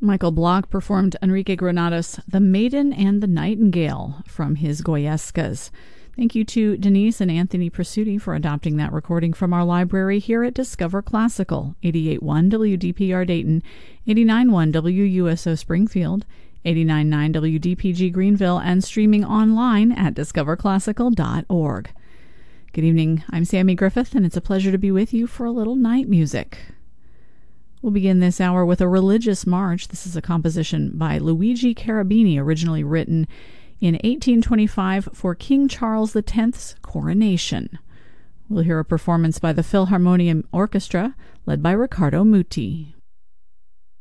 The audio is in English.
Michael Bloch performed Enrique Granados' The Maiden and the Nightingale from his Goyescas. Thank you to Denise and Anthony Presutti for adopting that recording from our library here at Discover Classical, 88.1 WDPR Dayton, 89.1 WUSO Springfield, 89.9 WDPG Greenville, and streaming online at discoverclassical.org. Good evening, I'm Sammy Griffith, and it's a pleasure to be with you for a little night music. We'll begin this hour with a religious march. This is a composition by Luigi Cherubini, originally written in 1825 for King Charles X's coronation. We'll hear a performance by the Philharmonium Orchestra, led by Riccardo Muti.